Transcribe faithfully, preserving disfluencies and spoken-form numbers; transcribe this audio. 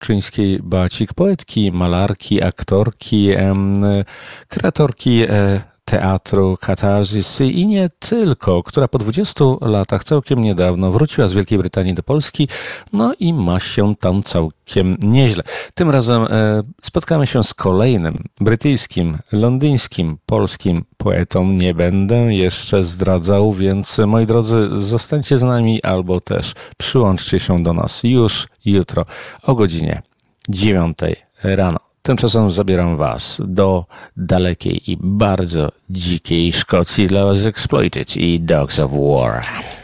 Czyńskiej Bacik, poetki, malarki, aktorki, em, kreatorki e, teatru Katarzys i nie tylko, która po dwudziestu latach całkiem niedawno wróciła z Wielkiej Brytanii do Polski, no i ma się tam całkiem nieźle. Tym razem e, spotkamy się z kolejnym brytyjskim, londyńskim, polskim poetą. Nie będę jeszcze zdradzał, więc moi drodzy, zostańcie z nami albo też przyłączcie się do nas już jutro o godzinie dziewiątej rano. Tymczasem zabieram was do dalekiej i bardzo dzikiej Szkocji dla was Exploited i Dogs of War.